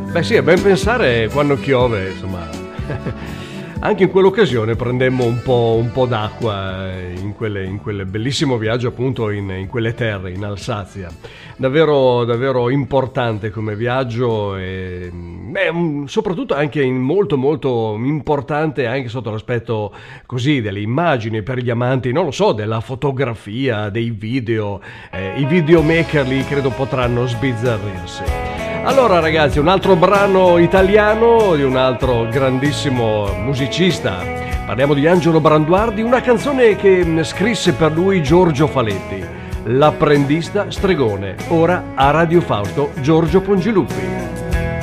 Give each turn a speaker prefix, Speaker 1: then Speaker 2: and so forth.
Speaker 1: Beh sì, a ben pensare quando piove, insomma. Anche in quell'occasione prendemmo un po' d'acqua in quel bellissimo viaggio appunto in quelle terre, in Alsazia. Davvero, davvero importante come viaggio e soprattutto anche molto molto importante anche sotto l'aspetto così delle immagini per gli amanti, non lo so, della fotografia, dei video. I videomaker lì credo potranno sbizzarrirsi. Allora ragazzi, un altro brano italiano di un altro grandissimo musicista. Parliamo di Angelo Branduardi, una canzone che scrisse per lui Giorgio Faletti, L'apprendista stregone. Ora a Radio Fausto Giorgio Pongiluppi.